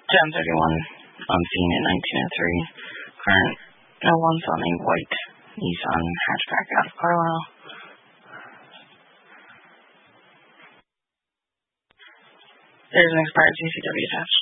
1031 on scene in 1903. Current no one's on a white Nissan hatchback out of Carlisle. There's an expired CCW attached.